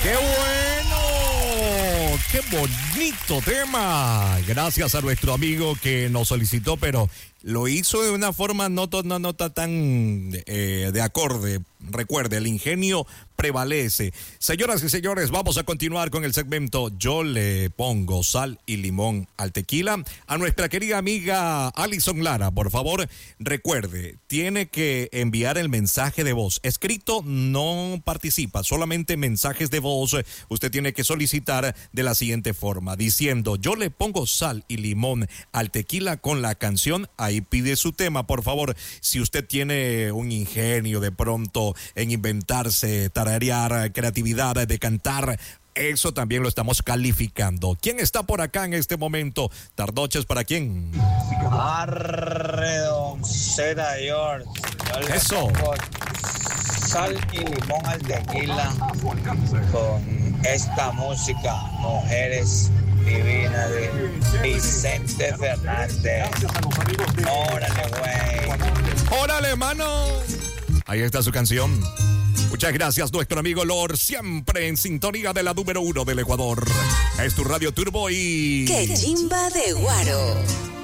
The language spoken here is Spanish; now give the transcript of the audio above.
¡Qué bueno! ¡Qué bonito tema! Gracias a nuestro amigo que nos solicitó, pero lo hizo de una forma no tan de acorde. Recuerde, el ingenio prevalece. Señoras y señores, vamos a continuar con el segmento Yo le pongo sal y limón al tequila. A nuestra querida amiga Alison Lara, por favor, recuerde, tiene que enviar el mensaje de voz. Escrito no participa, solamente mensajes de voz. Usted tiene que solicitar de la siguiente forma, diciendo, yo le pongo sal y limón al tequila con la canción. Ahí pide su tema, por favor. Si usted tiene un ingenio de pronto en inventarse, tararear, creatividad de cantar, eso también lo estamos calificando. ¿Quién está por acá en este momento? Tardoches, ¿para quién? Don Zeta George. Eso. Sal y limón al tequila con esta música, Mujeres Divinas de Vicente Fernández. Órale, güey. Órale, mano. Ahí está su canción. Muchas gracias, nuestro amigo Lord, siempre en sintonía de la número 1 del Ecuador. Es tu Radio Turbo y... ¡Qué chimba de Guaro!